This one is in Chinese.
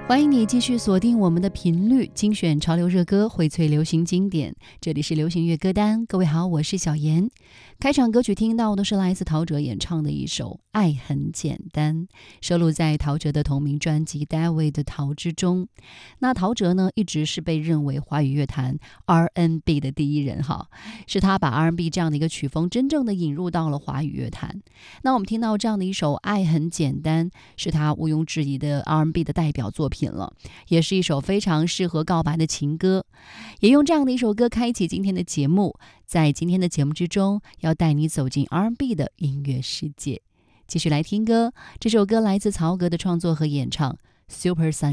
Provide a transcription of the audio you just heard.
欢迎你继续锁定我们的频率，精选潮流热歌，荟萃流行经典。这里是流行乐歌单，各位好，我是小妍。开场歌曲听到的是来自陶喆演唱的一首《爱很简单》，收录在陶喆的同名专辑《David 的陶》之中。那陶喆呢，一直是被认为华语乐坛 R&B 的第一人哈，是他把 R&B 这样的一个曲风真正的引入到了华语乐坛。那我们听到这样的一首《爱很简单》，是他毋庸置疑的 R&B 的代表作品了，也是一首非常适合告白的情歌。也用这样的一首歌开启今天的节目，在今天的节目之中，要带你走进 R&B 的音乐世界。继续来听歌，这首歌来自曹格的创作和演唱， Super Sun